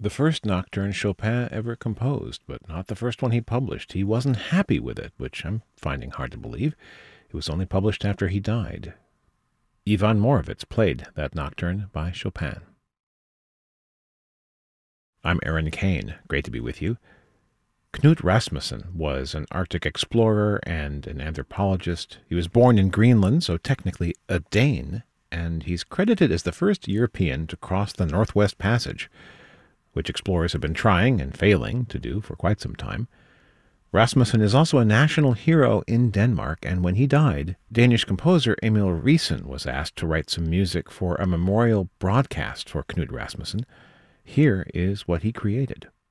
The first nocturne Chopin ever composed, but not the first one he published. He wasn't happy with it, which I'm finding hard to believe. It was only published after he died. Ivan Morovitz played that nocturne by Chopin. I'm Aaron Kane. Great to be with you. Knut Rasmussen was an Arctic explorer and an anthropologist. He was born in Greenland, so technically a Dane, and he's credited as the first European to cross the Northwest Passage, which explorers have been trying and failing to do for quite some time. Rasmussen is also a national hero in Denmark, and when he died, Danish composer Emil Riisen was asked to write some music for a memorial broadcast for Knut Rasmussen. Here is what he created.